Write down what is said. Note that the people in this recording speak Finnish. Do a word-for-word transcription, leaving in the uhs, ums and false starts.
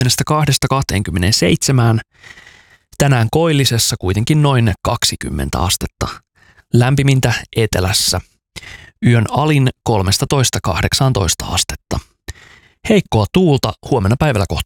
kahdesta kahteenkymmeneenseitsemään. Tänään koillisessa kuitenkin noin kaksikymmentä astetta. Lämpimintä etelässä. Yön alin kolmetoista kahdeksantoista astetta. Heikkoa tuulta, huomenna päivällä kohta